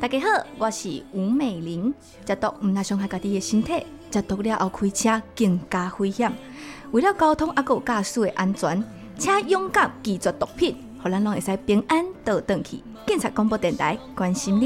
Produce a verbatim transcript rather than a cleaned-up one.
大家好，我是吴美玲。食毒唔来伤害家己的身体，食毒了后开车更加危险。为了交通还有驾驶的安全，请勇敢拒绝毒品，互咱拢会使平安倒转去。警察广播电台关心你。